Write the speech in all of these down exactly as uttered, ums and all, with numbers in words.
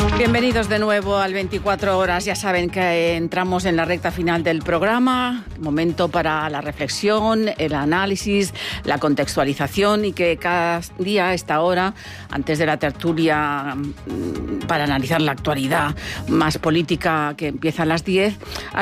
Bienvenidos de nuevo al veinticuatro horas. Ya saben que entramos en la recta final del programa, momento para la reflexión, el análisis, la contextualización y que cada día a esta hora, antes de la tertulia para analizar la actualidad más política que empieza a las diez,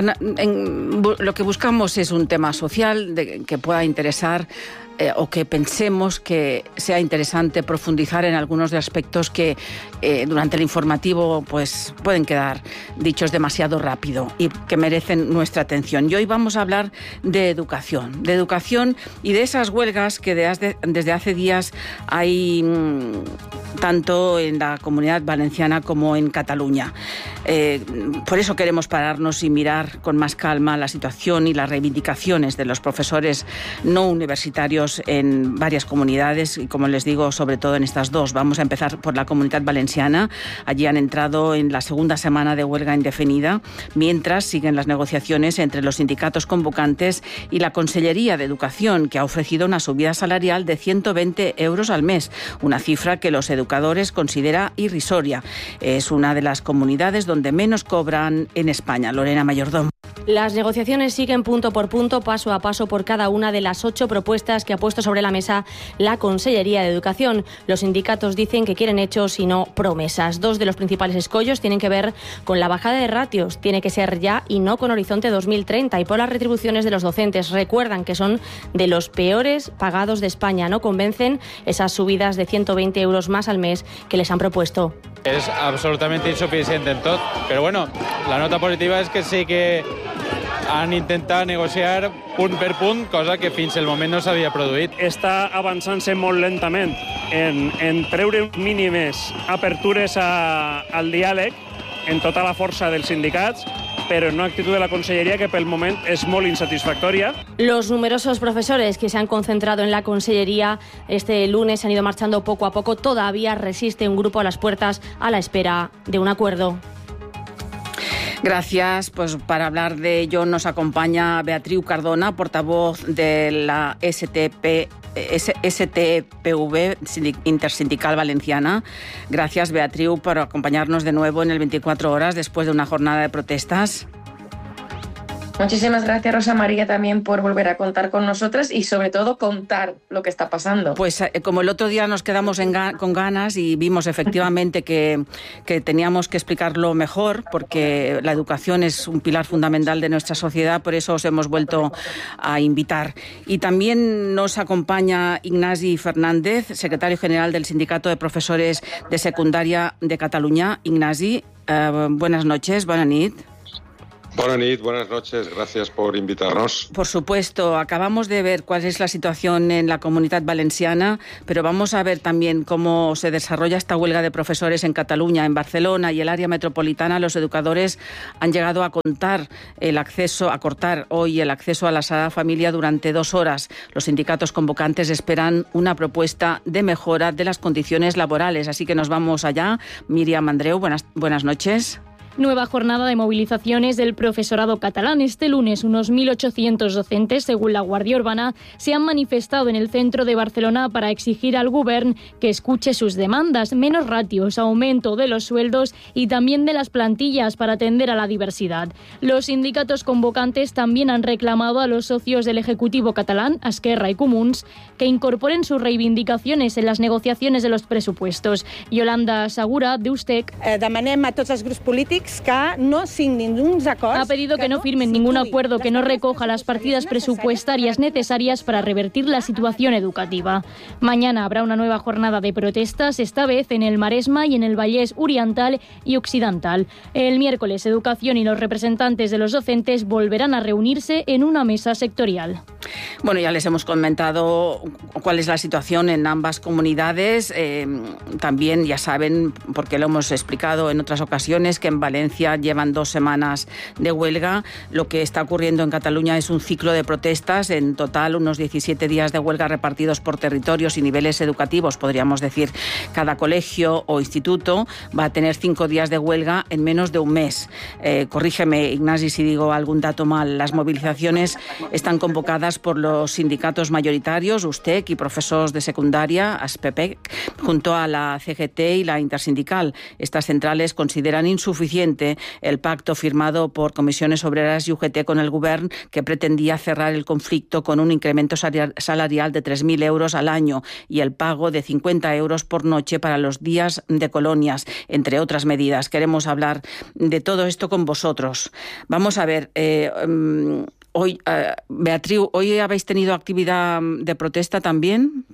lo que buscamos es un tema social de, que pueda interesar Eh, o que pensemos que sea interesante profundizar en algunos de aspectos que eh, durante el informativo pues pueden quedar dichos demasiado rápido y que merecen nuestra atención. Y hoy vamos a hablar de educación, de educación y de esas huelgas que de, desde hace días hay mmm, tanto en la Comunidad Valenciana como en Cataluña. Eh, por eso queremos pararnos y mirar con más calma la situación y las reivindicaciones de los profesores no universitarios en varias comunidades y, como les digo, sobre todo en estas dos. Vamos a empezar por la Comunidad Valenciana. Allí han entrado en la segunda semana de huelga indefinida, mientras siguen las negociaciones entre los sindicatos convocantes y la Consellería de Educación, que ha ofrecido una subida salarial de ciento veinte euros al mes, una cifra que los educadores considera irrisoria. Es una de las comunidades donde menos cobran en España. Lorena Mayordón. Las negociaciones siguen punto por punto, paso a paso por cada una de las ocho propuestas que ha puesto sobre la mesa la Consellería de Educación. Los sindicatos dicen que quieren hechos y no promesas. Dos de los principales escollos tienen que ver con la bajada de ratios. Tiene que ser ya y no con horizonte dos mil treinta. Y por las retribuciones de los docentes. Recuerdan que son de los peores pagados de España. No convencen esas subidas de ciento veinte euros más al mes que les han propuesto. És absolutament insuficient en tot, però bueno, la nota positiva és que sí que han intentat negociar punt per punt, cosa que fins al moment no s'havia produït. Està avançant-se molt lentament en, en treure mínimes apertures a, al diàleg en tota la força dels sindicats, pero en una actitud de la Consellería que por el momento es muy insatisfactoria. Los numerosos profesores que se han concentrado en la Consellería este lunes han ido marchando poco a poco. Todavía resiste un grupo a las puertas a la espera de un acuerdo. Gracias. Pues para hablar de ello nos acompaña Beatriu Cardona, portavoz de la S T P S T P V, Intersindical Valenciana. Gracias, Beatriu, por acompañarnos de nuevo en el veinticuatro horas después de una jornada de protestas. Muchísimas gracias, Rosa María, también por volver a contar con nosotras y sobre todo contar lo que está pasando. Pues eh, como el otro día nos quedamos en ga- con ganas y vimos efectivamente que, que teníamos que explicarlo mejor, porque la educación es un pilar fundamental de nuestra sociedad, por eso os hemos vuelto a invitar. Y también nos acompaña Ignasi Fernández, secretario general del Sindicato de Profesores de Secundaria de Cataluña. Ignasi, eh, buenas noches, buena nit. Buenas noches, buenas noches, gracias por invitarnos. Por supuesto, acabamos de ver cuál es la situación en la Comunidad Valenciana, pero vamos a ver también cómo se desarrolla esta huelga de profesores en Cataluña, en Barcelona y el área metropolitana. Los educadores han llegado a contar el acceso, a cortar hoy el acceso a la Sagrada Familia durante dos horas. Los sindicatos convocantes esperan una propuesta de mejora de las condiciones laborales, así que nos vamos allá. Míriam Andreu, buenas, buenas noches. Nueva jornada de movilizaciones del profesorado catalán. Este lunes, unos mil ochocientos docentes, según la Guardia Urbana, se han manifestado en el centro de Barcelona para exigir al Govern que escuche sus demandas, menos ratios, aumento de los sueldos y también de las plantillas para atender a la diversidad. Los sindicatos convocantes también han reclamado a los socios del Ejecutivo catalán, Esquerra y Comuns, que incorporen sus reivindicaciones en las negociaciones de los presupuestos. Yolanda Segura, de USTEC. Eh, demanem a tots els grups polítics que no signin uns acords. Ha pedido que no firmen ningún acuerdo que no recoja las partidas presupuestarias necesarias para revertir la situación educativa. Mañana habrá una nueva jornada de protestas, esta vez en el Maresma y en el Vallès Oriental y Occidental. El miércoles, Educación y los representantes de los docentes volverán a reunirse en una mesa sectorial. Bueno, ya les hemos comentado cuál es la situación en ambas comunidades. Eh, también ya saben, porque lo hemos explicado en otras ocasiones, que en Valencia Valencia llevan dos semanas de huelga. Lo que está ocurriendo en Cataluña es un ciclo de protestas. En total, unos diecisiete días de huelga repartidos por territorios y niveles educativos. Podríamos decir, cada colegio o instituto va a tener cinco días de huelga en menos de un mes. Eh, corrígeme, Ignasi, si digo algún dato mal. Las movilizaciones están convocadas por los sindicatos mayoritarios, U S T E C y profesores de secundaria, ASPEPEC, junto a la C G T y la Intersindical. Estas centrales consideran insuficiente el pacto firmado por Comisiones Obreras y U G T con el Govern, que pretendía cerrar el conflicto con un incremento salarial de tres mil euros al año y el pago de cincuenta euros por noche para los días de colonias, entre otras medidas. Queremos hablar de todo esto con vosotros. Vamos a ver, eh, um, hoy, uh, Beatriz, ¿hoy habéis tenido actividad de protesta también?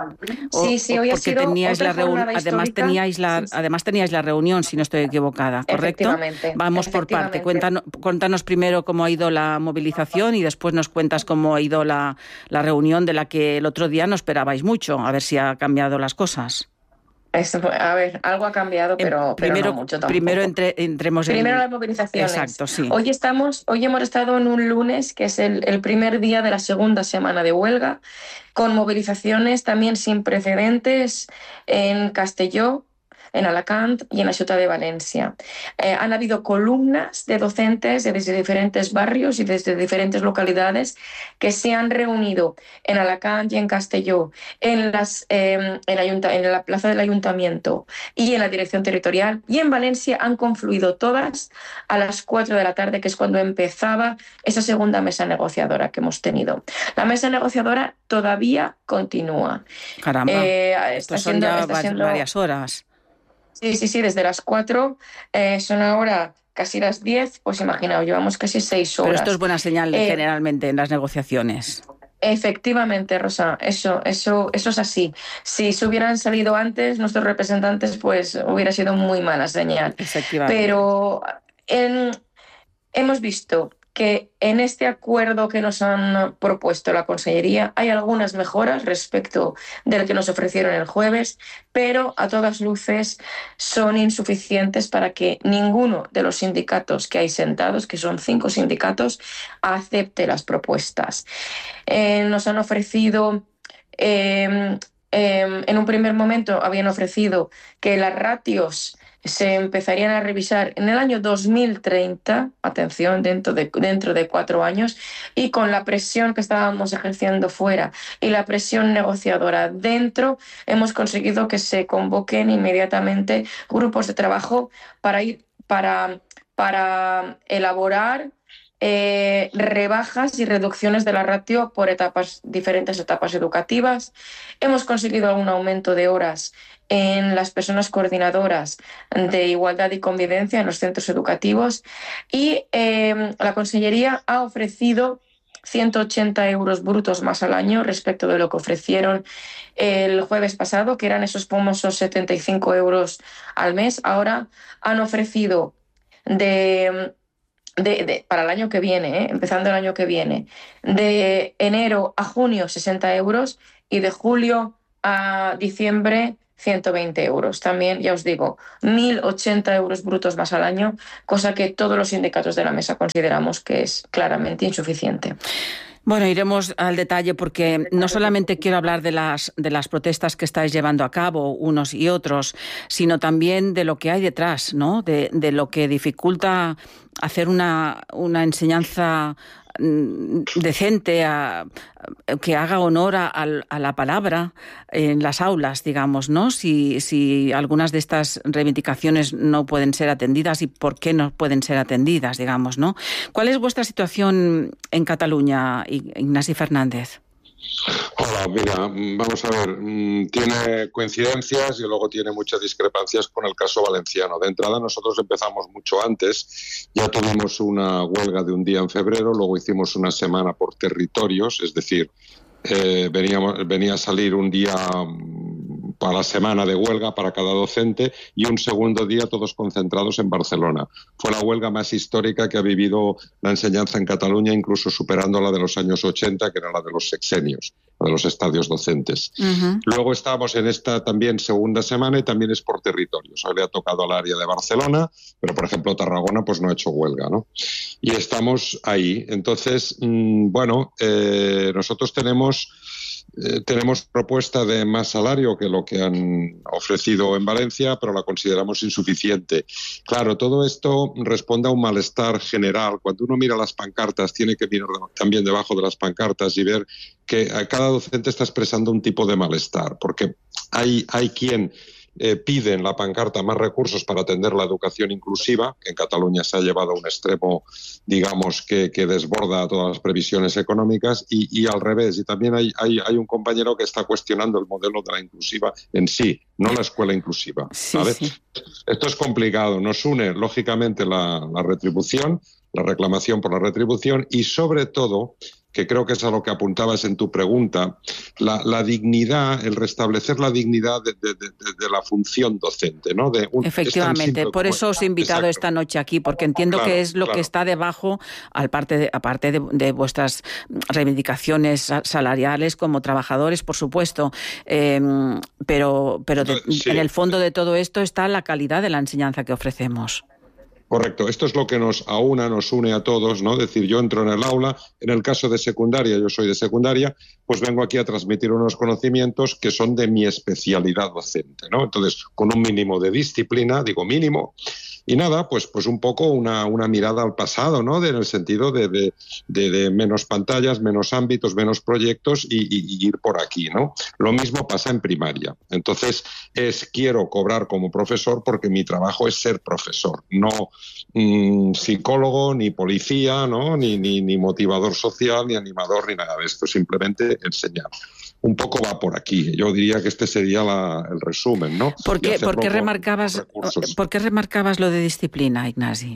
Sí, sí, hoy ha sido teníais otra la reun... jornada además histórica. teníais la sí, sí. además teníais la reunión, si no estoy equivocada, ¿correcto? Efectivamente, Vamos por parte. Cuéntanos, cuéntanos primero cómo ha ido la movilización y después nos cuentas cómo ha ido la, la reunión, de la que el otro día no esperabais mucho, a ver si ha cambiado las cosas. Es, a ver, algo ha cambiado, pero, primero, pero no mucho tampoco. Primero entre, entremos en... Primero las movilizaciones. Exacto, sí. Hoy estamos, hoy hemos estado en un lunes, que es el, el primer día de la segunda semana de huelga, con movilizaciones también sin precedentes en Castelló, en Alacant y en la ciudad de Valencia. Eh, han habido columnas de docentes desde diferentes barrios y desde diferentes localidades que se han reunido en Alacant y en Castelló, en, las, eh, en, ayunta, en la plaza del ayuntamiento y en la dirección territorial, y en Valencia han confluido todas a las cuatro de la tarde, que es cuando empezaba esa segunda mesa negociadora que hemos tenido. La mesa negociadora todavía continúa. Caramba, eh, esto son siendo, ya siendo... varias horas. Sí, sí, sí, desde las cuatro, eh, son ahora casi las diez, pues imaginaos, llevamos casi seis horas. Pero esto es buena señal eh, generalmente en las negociaciones. Efectivamente, Rosa, eso, eso, eso es así. Si se hubieran salido antes nuestros representantes, pues hubiera sido muy mala señal. Efectivamente. Pero en, hemos visto que en este acuerdo que nos han propuesto la Consellería hay algunas mejoras respecto del que nos ofrecieron el jueves, pero a todas luces son insuficientes para que ninguno de los sindicatos que hay sentados, que son cinco sindicatos, acepte las propuestas. Eh, nos han ofrecido... Eh, eh, en un primer momento habían ofrecido que las ratios se empezarían a revisar en el año dos mil treinta, atención, dentro de, dentro de cuatro años, y con la presión que estábamos ejerciendo fuera y la presión negociadora dentro, hemos conseguido que se convoquen inmediatamente grupos de trabajo para, ir, para, para elaborar eh, rebajas y reducciones de la ratio por etapas, diferentes etapas educativas. Hemos conseguido algún aumento de horas en las personas coordinadoras de igualdad y convivencia en los centros educativos, y eh, la Consellería ha ofrecido ciento ochenta euros brutos más al año respecto de lo que ofrecieron el jueves pasado, que eran esos famosos setenta y cinco euros al mes. Ahora han ofrecido de... De, de, para el año que viene, ¿eh? empezando el año que viene, de enero a junio sesenta euros y de julio a diciembre ciento veinte euros. También, ya os digo, mil ochenta euros brutos más al año, cosa que todos los sindicatos de la mesa consideramos que es claramente insuficiente. Bueno, iremos al detalle porque no solamente quiero hablar de las, de las protestas que estáis llevando a cabo unos y otros, sino también de lo que hay detrás, ¿no? De, de lo que dificulta hacer una, una enseñanza decente, a, que haga honor a, a la palabra en las aulas, digamos, ¿no? Si, si algunas de estas reivindicaciones no pueden ser atendidas y por qué no pueden ser atendidas, digamos, ¿no? ¿Cuál es vuestra situación en Cataluña, Ignasi Fernández? Hola, mira, vamos a ver, tiene coincidencias y luego tiene muchas discrepancias con el caso valenciano. De entrada, nosotros empezamos mucho antes, ya tuvimos una huelga de un día en febrero, luego hicimos una semana por territorios, es decir, eh, veníamos, venía a salir un día para la semana de huelga para cada docente y un segundo día todos concentrados en Barcelona. Fue la huelga más histórica que ha vivido la enseñanza en Cataluña, incluso superando la de los años ochenta, que era la de los sexenios. de los estadios docentes. Uh-huh. Luego estamos en esta también segunda semana y también es por territorios. Hoy le ha tocado al área de Barcelona, pero por ejemplo Tarragona pues no ha hecho huelga, ¿no? Y estamos ahí. Entonces, mmm, bueno, eh, nosotros tenemos... Eh, tenemos propuesta de más salario que lo que han ofrecido en Valencia, pero la consideramos insuficiente. Claro, todo esto responde a un malestar general. Cuando uno mira las pancartas, tiene que mirar también debajo de las pancartas y ver que cada docente está expresando un tipo de malestar, porque hay, hay quien... Eh, pide en la pancarta más recursos para atender la educación inclusiva, que en Cataluña se ha llevado a un extremo, digamos, que, que desborda todas las previsiones económicas, y, y al revés. Y también hay, hay, hay un compañero que está cuestionando el modelo de la inclusiva en sí, no la escuela inclusiva, ¿vale? Sí, sí. Esto es complicado. Nos une, lógicamente, la, la retribución, la reclamación por la retribución y, sobre todo, que creo que es a lo que apuntabas en tu pregunta, la, la dignidad, el restablecer la dignidad de, de, de, de la función docente, ¿no? De un, Efectivamente, por eso os he invitado Exacto. esta noche aquí, porque entiendo claro, que es lo claro. que está debajo, aparte de, aparte de, de vuestras reivindicaciones salariales como trabajadores, por supuesto, eh, pero, pero de, sí. en el fondo de todo esto está la calidad de la enseñanza que ofrecemos. Correcto, esto es lo que nos aúna, nos une a todos, ¿no? Es decir, yo entro en el aula, en el caso de secundaria, yo soy de secundaria, pues vengo aquí a transmitir unos conocimientos que son de mi especialidad docente, ¿no? Entonces, con un mínimo de disciplina, digo mínimo, y nada, pues, pues un poco una, una mirada al pasado, ¿no? De, en el sentido de, de, de, de menos pantallas, menos ámbitos, menos proyectos y, y, y ir por aquí, ¿no? Lo mismo pasa en primaria. Entonces, es quiero cobrar como profesor porque mi trabajo es ser profesor, no mmm, psicólogo, ni policía, ¿no? Ni, ni, ni motivador social, ni animador, ni nada de esto, simplemente enseñar. Un poco va por aquí. Yo diría que este sería la, el resumen, ¿no? ¿Por qué, ¿por qué remarcabas, ¿por qué remarcabas lo de disciplina, Ignasi?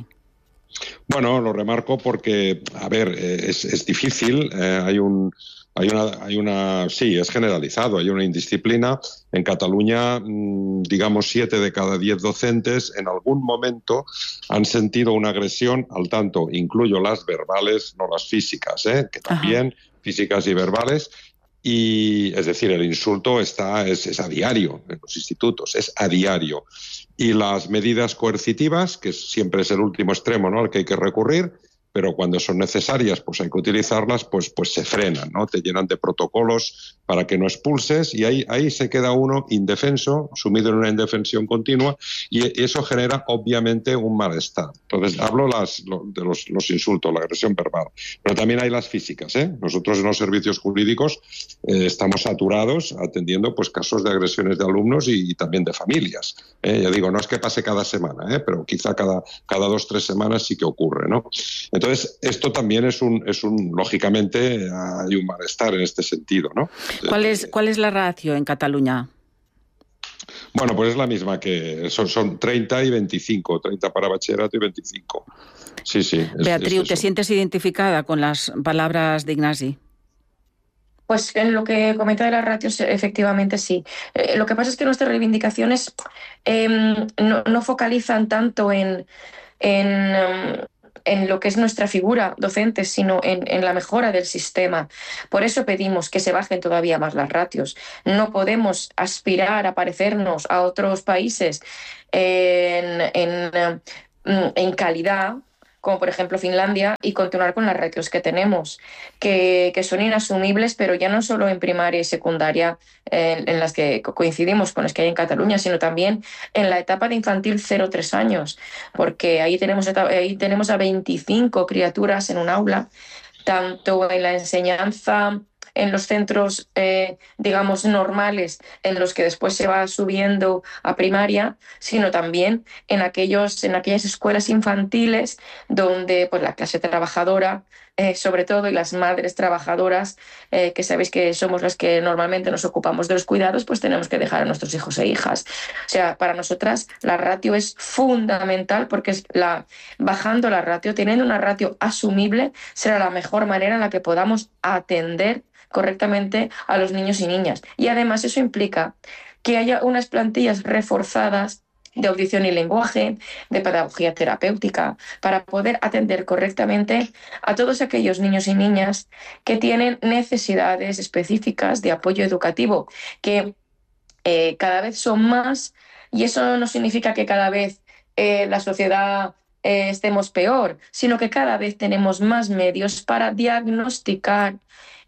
Bueno, lo remarco porque, a ver, es, es difícil. Eh, hay un, hay una, hay una, sí, es generalizado. Hay una indisciplina. En Cataluña, digamos, siete de cada diez docentes en algún momento han sentido una agresión. Al tanto, incluyo las verbales, no las físicas, ¿eh? Que también Ajá. físicas y verbales. Y, es decir, el insulto está es, es a diario en los institutos, es a diario. Y las medidas coercitivas, que siempre es el último extremo, ¿no?, al que hay que recurrir, pero cuando son necesarias pues hay que utilizarlas, pues, pues se frenan, ¿no? Te llenan de protocolos para que no expulses y ahí, ahí se queda uno indefenso, sumido en una indefensión continua y eso genera obviamente un malestar. Entonces hablo las, lo, de los, los insultos, la agresión verbal, pero también hay las físicas, ¿eh? Nosotros en los servicios jurídicos eh, estamos saturados atendiendo pues casos de agresiones de alumnos y, y también de familias, ¿eh? Ya digo, no es que pase cada semana, ¿eh? Pero quizá cada, cada dos, tres semanas sí que ocurre, ¿no? Entonces, esto también es un, es un, lógicamente, hay un malestar en este sentido, ¿no? ¿Cuál es, cuál es la ratio en Cataluña? Bueno, pues es la misma que son, son treinta y veinticinco, treinta para bachillerato y veinticinco. Sí, sí. Es, Beatriu, es ¿te sientes identificada con las palabras de Ignasi? Pues en lo que comenta de las ratios, efectivamente sí. Eh, lo que pasa es que nuestras reivindicaciones eh, no, no focalizan tanto en... en um, en lo que es nuestra figura docente, sino en, en la mejora del sistema. Por eso pedimos que se bajen todavía más las ratios. No podemos aspirar a parecernos a otros países en, en, en calidad, como por ejemplo Finlandia, y continuar con las ratios que tenemos, que, que son inasumibles, pero ya no solo en primaria y secundaria, en, en las que coincidimos con las que hay en Cataluña, sino también en la etapa de infantil cero tres años, porque ahí tenemos, ahí tenemos a veinticinco criaturas en un aula, tanto en la enseñanza en los centros, eh, digamos, normales, en los que después se va subiendo a primaria, sino también en, aquellos, en aquellas escuelas infantiles donde pues, la clase trabajadora, eh, sobre todo, y las madres trabajadoras, eh, que sabéis que somos las que normalmente nos ocupamos de los cuidados, pues tenemos que dejar a nuestros hijos e hijas. O sea, para nosotras la ratio es fundamental porque es la, bajando la ratio, teniendo una ratio asumible, será la mejor manera en la que podamos atender correctamente a los niños y niñas. Y además eso implica que haya unas plantillas reforzadas de audición y lenguaje, de pedagogía terapéutica, para poder atender correctamente a todos aquellos niños y niñas que tienen necesidades específicas de apoyo educativo, que eh, cada vez son más, y eso no significa que cada vez eh, la sociedad eh, estemos peor, sino que cada vez tenemos más medios para diagnosticar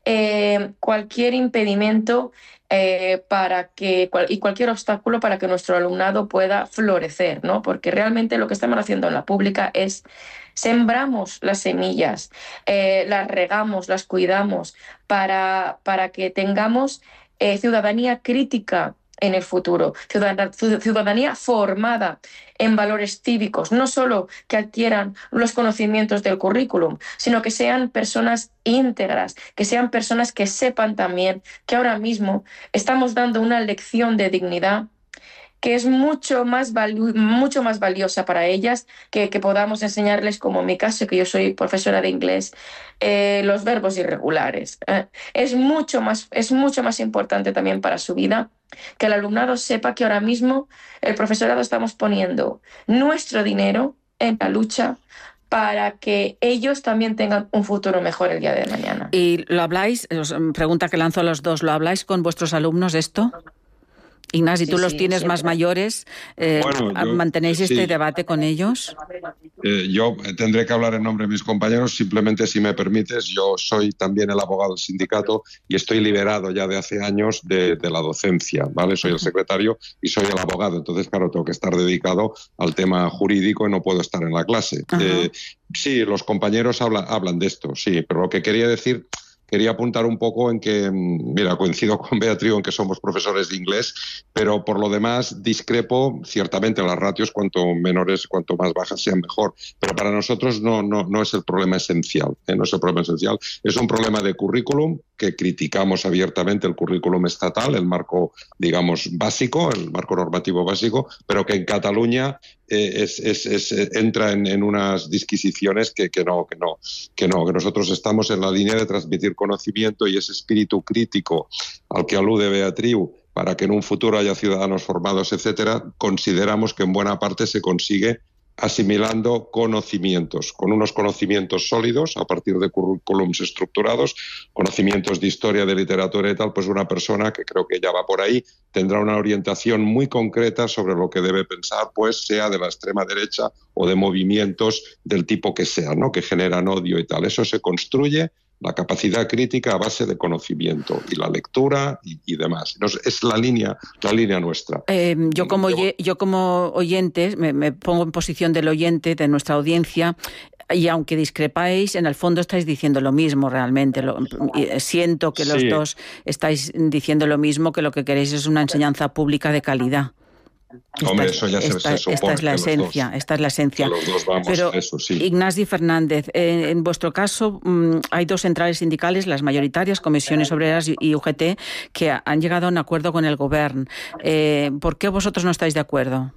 eh, cualquier impedimento Eh, para que, y cualquier obstáculo para que nuestro alumnado pueda florecer, ¿no? Porque realmente lo que estamos haciendo en la pública es sembramos las semillas, eh, las regamos, las cuidamos para, para que tengamos eh, ciudadanía crítica en el futuro, ciudadanía formada en valores cívicos, no solo que adquieran los conocimientos del currículum, sino que sean personas íntegras, que sean personas que sepan también que ahora mismo estamos dando una lección de dignidad que es mucho más, vali- mucho más valiosa para ellas que, que podamos enseñarles, como en mi caso, que yo soy profesora de inglés, eh, los verbos irregulares. Eh, es, mucho más, es mucho más importante también para su vida que el alumnado sepa que ahora mismo el profesorado estamos poniendo nuestro dinero en la lucha para que ellos también tengan un futuro mejor el día de mañana. ¿Y lo habláis? Os, pregunta que lanzo a los dos, ¿lo habláis con vuestros alumnos esto? Ignacio, Sí, tú los sí, tienes siempre. más mayores, eh, Bueno, yo- ¿mantenéis este sí. debate con ellos? Eh, yo tendré que hablar en nombre de mis compañeros, simplemente si me permites, yo soy también el abogado del sindicato y estoy liberado ya de hace años de, de la docencia, ¿vale? Soy el secretario y soy el abogado, entonces claro, tengo que estar dedicado al tema jurídico y no puedo estar en la clase. Eh, sí, los compañeros hablan, hablan de esto, sí, pero lo que quería decir... Quería apuntar un poco en que, mira, coincido con Beatriz en que somos profesores de inglés, pero por lo demás discrepo, ciertamente las ratios cuanto menores, cuanto más bajas sean mejor, pero para nosotros no, no, no es el problema esencial, ¿eh? no es el problema esencial, es un problema de currículum, que criticamos abiertamente el currículum estatal, el marco, digamos, básico, el marco normativo básico, pero que en Cataluña eh, es, es, es, entra en, en unas disquisiciones que, que, no, que, no, que no, que nosotros estamos en la línea de transmitir conocimiento y ese espíritu crítico al que alude Beatriz, para que en un futuro haya ciudadanos formados, etcétera, consideramos que en buena parte se consigue asimilando conocimientos, con unos conocimientos sólidos a partir de currículums estructurados, conocimientos de historia, de literatura y tal, pues una persona que creo que ya va por ahí tendrá una orientación muy concreta sobre lo que debe pensar, pues sea de la extrema derecha o de movimientos del tipo que sea, ¿no? Que generan odio y tal. Eso se construye, la capacidad crítica a base de conocimiento y la lectura y, y demás. Nos, es la línea, la línea nuestra. Eh, yo, como oye, yo como oyente, me, me pongo en posición del oyente, de nuestra audiencia, y aunque discrepáis, en el fondo estáis diciendo lo mismo realmente. Lo, siento que los Sí. dos estáis diciendo lo mismo, que lo que queréis es una enseñanza pública de calidad. Hombre, Esta, eso ya se, esta, se supone. esta es la que los esencia, dos- esta es la esencia. que los dos vamos Pero, a eso, sí. Ignasi Fernández, eh, en vuestro caso mmm, hay dos centrales sindicales, las mayoritarias, Comisiones Obreras y, y U G T, que ha, han llegado a un acuerdo con el Gobierno. Eh, ¿Por qué vosotros no estáis de acuerdo?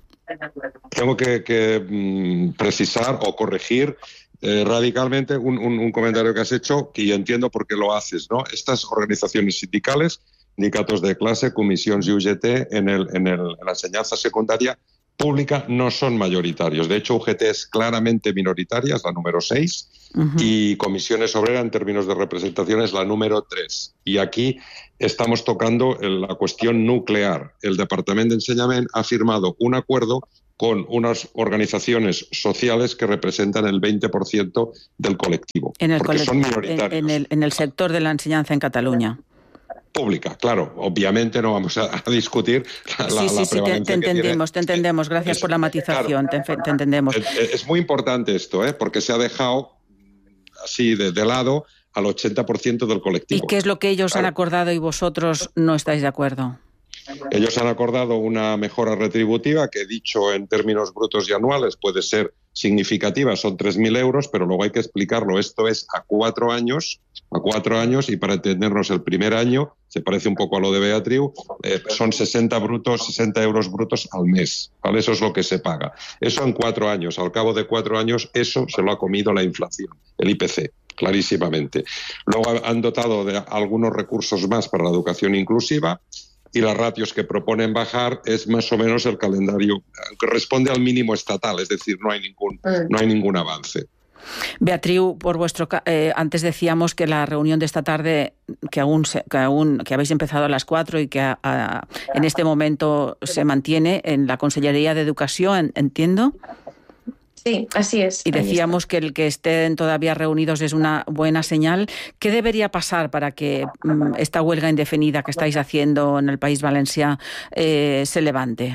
Tengo que, que mm, precisar o corregir eh, radicalmente un, un, un comentario que has hecho, que yo entiendo por qué lo haces, ¿no? Estas organizaciones sindicales, sindicatos de clase, comisiones y U G T en, el, en, el, en la enseñanza secundaria pública no son mayoritarios. De hecho, U G T es claramente minoritaria, es la número seis, uh-huh. y Comisiones Obreras, en términos de representación, es la número tres. Y aquí estamos tocando la cuestión nuclear. El Departamento de Enseñament ha firmado un acuerdo con unas organizaciones sociales que representan el veinte por ciento del colectivo, en el porque colect- son minoritarios. En, en, el, en el sector de la enseñanza en Cataluña. Pública, claro. Obviamente no vamos a, a discutir la, sí, la, sí, la sí, te, te entendemos, tiene. te entendemos. Gracias es, por la matización, claro, te, te entendemos. Es, es muy importante esto, ¿eh? Porque se ha dejado así de, de lado al ochenta por ciento del colectivo. ¿Y qué es lo que ellos claro. han acordado y vosotros no estáis de acuerdo? Ellos han acordado una mejora retributiva que, dicho en términos brutos y anuales, puede ser significativa, son tres mil euros, pero luego hay que explicarlo. Esto es a cuatro años, a cuatro años, y para entendernos el primer año, se parece un poco a lo de Beatriz, eh, son sesenta brutos, sesenta euros brutos al mes, ¿vale? Eso es lo que se paga. Eso en cuatro años. Al cabo de cuatro años, eso se lo ha comido la inflación, el I P C. Clarísimamente. Luego han dotado de algunos recursos más para la educación inclusiva. y las ratios que proponen bajar es más o menos el calendario que responde al mínimo estatal, es decir, no hay ningún, no hay ningún avance. Beatriu, por vuestro eh, antes decíamos que la reunión de esta tarde, que aún se, que aún que habéis empezado a las cuatro y que a, a, en este momento se mantiene en la Consellería de Educación, entiendo. Sí, así es. Y decíamos que el que estén todavía reunidos es una buena señal. ¿Qué debería pasar para que mm, esta huelga indefinida que estáis haciendo en el País Valencià eh, se levante?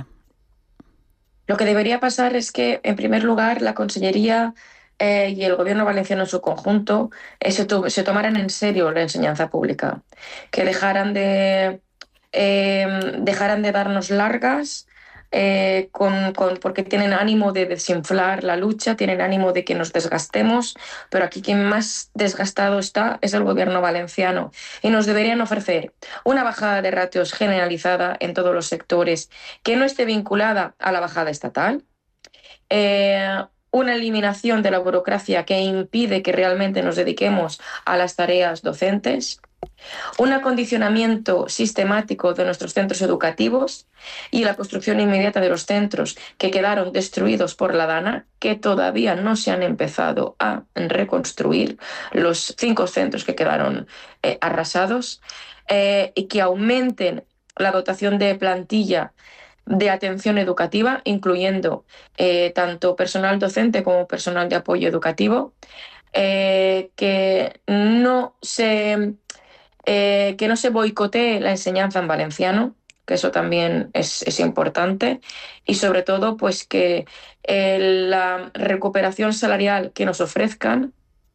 Lo que debería pasar es que, en primer lugar, la Consellería eh, y el Gobierno valenciano en su conjunto eh, se, to- se tomaran en serio la enseñanza pública, que dejaran de, eh, dejaran de darnos largas, Eh, con, con, porque tienen ánimo de desinflar la lucha, tienen ánimo de que nos desgastemos, pero aquí quien más desgastado está es el Gobierno valenciano y nos deberían ofrecer una bajada de ratios generalizada en todos los sectores que no esté vinculada a la bajada estatal, eh, una eliminación de la burocracia que impide que realmente nos dediquemos a las tareas docentes, un acondicionamiento sistemático de nuestros centros educativos y la construcción inmediata de los centros que quedaron destruidos por la DANA, que todavía no se han empezado a reconstruir, los cinco centros que quedaron eh, arrasados, eh, y que aumenten la dotación de plantilla de atención educativa, incluyendo eh, tanto personal docente como personal de apoyo educativo, eh, que no se... Eh, que no se boicotee la enseñanza en valenciano, que eso también es, es importante, y sobre todo pues que eh, la recuperación salarial que nos ofrezcan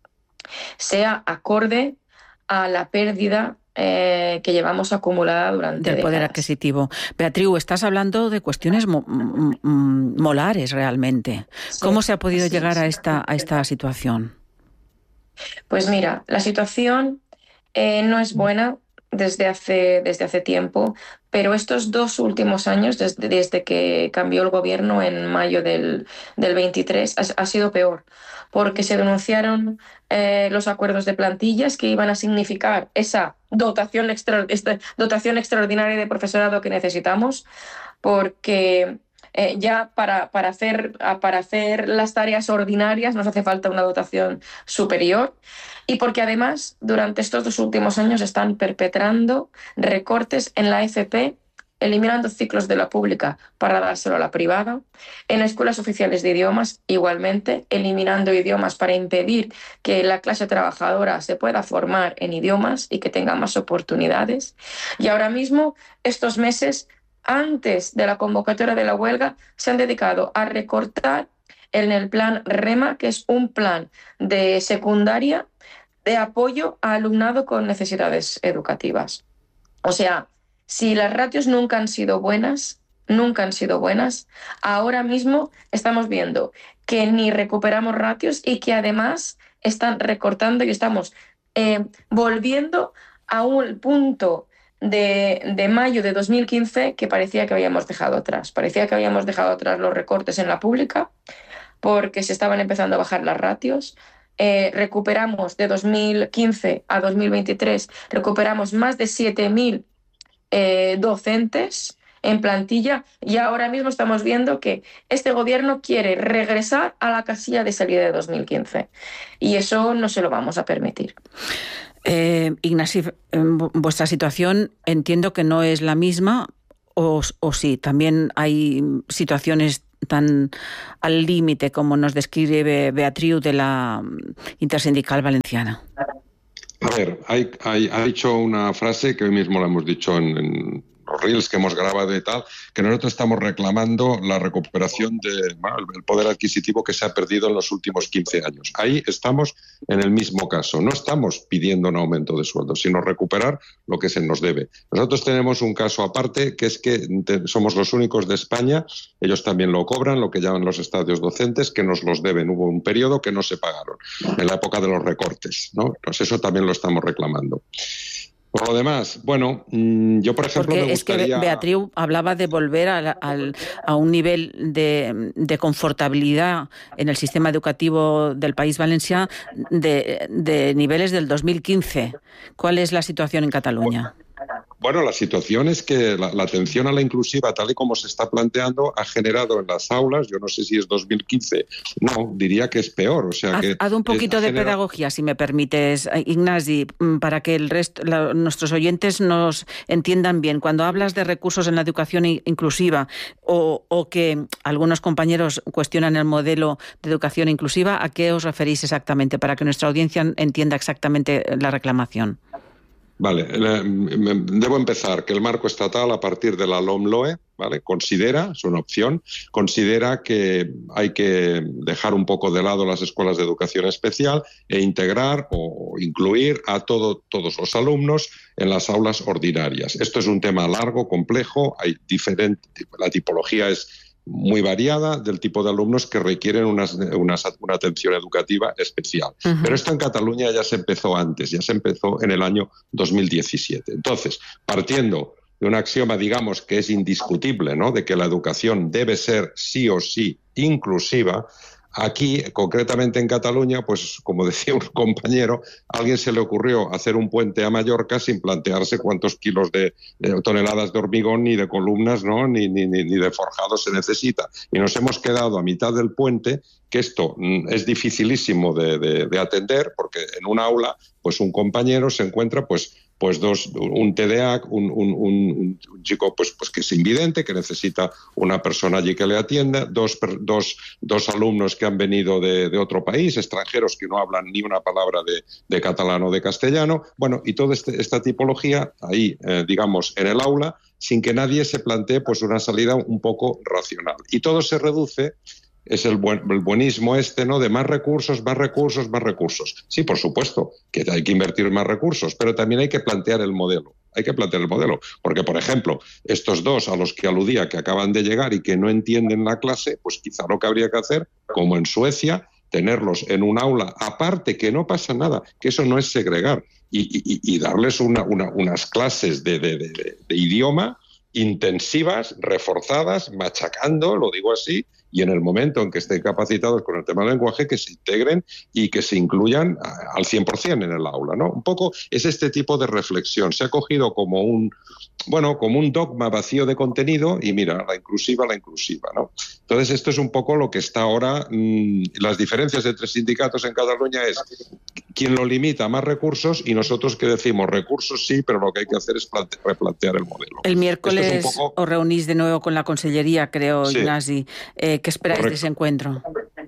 sea acorde a la pérdida eh, que llevamos acumulada durante del poder décadas. adquisitivo. Beatriu, estás hablando de cuestiones mo- m- m- molares realmente. Sí, ¿Cómo se ha podido sí, llegar sí. a esta, a esta situación? Pues mira, la situación Eh, no es buena desde hace, desde hace tiempo, pero estos dos últimos años, desde, desde que cambió el gobierno en mayo del, del veintitrés, ha, ha sido peor, porque se denunciaron eh, los acuerdos de plantillas que iban a significar esa dotación, extra, esta dotación extraordinaria de profesorado que necesitamos, porque Eh, ya para, para, hacer, para hacer las tareas ordinarias nos hace falta una dotación superior, y porque además durante estos dos últimos años están perpetrando recortes en la F P, eliminando ciclos de la pública para dárselo a la privada, en escuelas oficiales de idiomas igualmente, eliminando idiomas para impedir que la clase trabajadora se pueda formar en idiomas y que tenga más oportunidades. Y ahora mismo, estos meses antes de la convocatoria de la huelga, se han dedicado a recortar en el plan REMA, que es un plan de secundaria de apoyo a alumnado con necesidades educativas. O sea, si las ratios nunca han sido buenas, nunca han sido buenas, ahora mismo estamos viendo que ni recuperamos ratios y que además están recortando y estamos eh, volviendo a un punto De, de mayo de dos mil quince que parecía que habíamos dejado atrás. Parecía que habíamos dejado atrás los recortes en la pública porque se estaban empezando a bajar las ratios. Eh, recuperamos de dos mil quince a dos mil veintitrés, recuperamos más de siete mil eh, docentes en plantilla, y ahora mismo estamos viendo que este gobierno quiere regresar a la casilla de salida de dos mil quince, y eso no se lo vamos a permitir. Eh, Ignasi, vuestra situación entiendo que no es la misma, o, o sí, también hay situaciones tan al límite como nos describe Beatriu de la Intersindical Valenciana. A ver, hay, hay, ha dicho una frase que hoy mismo la hemos dicho en, en los reels que hemos grabado y tal, que nosotros estamos reclamando la recuperación del bueno, poder adquisitivo que se ha perdido en los últimos quince años. Ahí estamos en el mismo caso. No estamos pidiendo un aumento de sueldo, sino recuperar lo que se nos debe. Nosotros tenemos un caso aparte, que es que te, somos los únicos de España, ellos también lo cobran, lo que llaman los estadios docentes, que nos los deben. Hubo un periodo que no se pagaron, en la época de los recortes, ¿no? Pues eso también lo estamos reclamando. Por lo demás, bueno, yo por ejemplo Porque me gustaría... es que Beatriu hablaba de volver a, la, a, a un nivel de, de confortabilidad en el sistema educativo del País Valencià de, de niveles del dos mil quince. ¿Cuál es la situación en Cataluña? Bueno, la situación es que la, la atención a la inclusiva, tal y como se está planteando, ha generado en las aulas, yo no sé si es dos mil quince, no, diría que es peor. O sea, haz, que haz un poquito es, de generado... pedagogía, si me permites, Ignasi, para que el resto, la, nuestros oyentes nos entiendan bien. Cuando hablas de recursos en la educación inclusiva o, o que algunos compañeros cuestionan el modelo de educación inclusiva, ¿a qué os referís exactamente? Para que nuestra audiencia entienda exactamente la reclamación. Vale, debo empezar que el marco estatal, a partir de la LOMLOE, ¿vale?, considera, es una opción, considera que hay que dejar un poco de lado las escuelas de educación especial e integrar o incluir a todo, todos los alumnos en las aulas ordinarias. Esto es un tema largo, complejo, hay diferente, la tipología es muy variada del tipo de alumnos que requieren unas, unas, una atención educativa especial. Uh-huh. Pero esto en Cataluña ya se empezó antes, ya se empezó en el año dos mil diecisiete. Entonces, partiendo de un axioma, digamos, que es indiscutible, ¿no?, de que la educación debe ser sí o sí inclusiva, aquí, concretamente en Cataluña, pues como decía un compañero, a alguien se le ocurrió hacer un puente a Mallorca sin plantearse cuántos kilos de, de toneladas de hormigón ni de columnas, ¿no?, ni, ni, ni de forjado se necesita. Y nos hemos quedado a mitad del puente, que esto es dificilísimo de, de, de atender, porque en un aula, pues un compañero se encuentra, pues, pues dos, un T D A C, un, un, un, un chico pues, pues que es invidente, que necesita una persona allí que le atienda, dos, dos, dos alumnos que han venido de, de otro país, extranjeros que no hablan ni una palabra de, de catalán o de castellano, bueno, y toda este, esta tipología ahí, eh, digamos, en el aula, sin que nadie se plantee pues una salida un poco racional. Y todo se reduce... Es el, buen, el buenismo este, ¿no?, de más recursos, más recursos, más recursos. Sí, por supuesto, que hay que invertir más recursos, pero también hay que plantear el modelo. Hay que plantear el modelo. Porque, por ejemplo, estos dos a los que aludía, que acaban de llegar y que no entienden la clase, pues quizá lo que habría que hacer, como en Suecia, tenerlos en un aula aparte, que no pasa nada, que eso no es segregar, y, y, y darles una, una, unas clases de, de, de, de idioma intensivas, reforzadas, machacando, lo digo así, y en el momento en que estén capacitados con el tema del lenguaje, que se integren y que se incluyan al cien por ciento en el aula, ¿no? Un poco es este tipo de reflexión. Se ha cogido como un, bueno, como un dogma vacío de contenido y mira, la inclusiva, la inclusiva, ¿no? Entonces esto es un poco lo que está ahora, mmm, las diferencias entre sindicatos en Cataluña es quien lo limita, más recursos, y nosotros que decimos recursos sí, pero lo que hay que hacer es plante- replantear el modelo. El miércoles es poco... os reunís de nuevo con la Consellería, creo, sí. Ignasi. Eh, ¿Qué esperáis Correcto. de ese encuentro?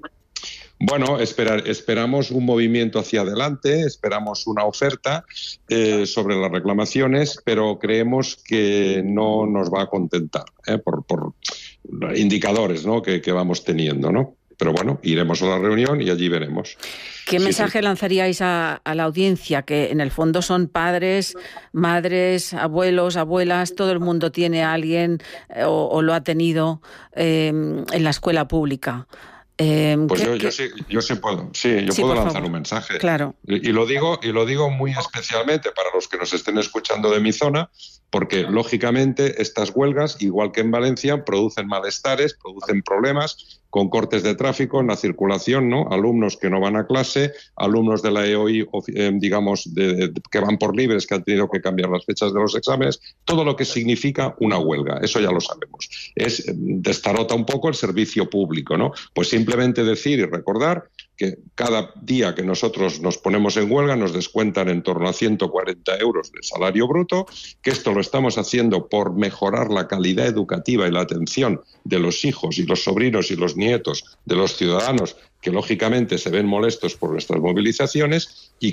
Bueno, esperar, esperamos un movimiento hacia adelante, esperamos una oferta eh, sobre las reclamaciones, pero creemos que no nos va a contentar eh, por, por indicadores, ¿no?, que, que vamos teniendo, ¿no? Pero bueno, iremos a la reunión y allí veremos. ¿Qué sí, mensaje sí. lanzaríais a, a la audiencia? Que en el fondo son padres, madres, abuelos, abuelas, todo el mundo tiene a alguien eh, o, o lo ha tenido eh, en la escuela pública. Eh, pues ¿qué, yo, qué? yo sí, yo sí puedo, sí, yo sí, puedo lanzar favor. un mensaje. Claro. Y, y lo digo, y lo digo muy especialmente para los que nos estén escuchando de mi zona, porque lógicamente estas huelgas, igual que en Valencia, producen malestares, producen problemas, con cortes de tráfico en la circulación, ¿no? Alumnos que no van a clase, alumnos de la E O I, eh, digamos, de, de, que van por libres, que han tenido que cambiar las fechas de los exámenes, todo lo que significa una huelga, eso ya lo sabemos. Es destarota un poco el servicio público, ¿no? Pues simplemente decir y recordar que cada día que nosotros nos ponemos en huelga nos descuentan en torno a ciento cuarenta euros de salario bruto, que esto lo estamos haciendo por mejorar la calidad educativa y la atención de los hijos y los sobrinos y los nietos de los ciudadanos que lógicamente se ven molestos por nuestras movilizaciones y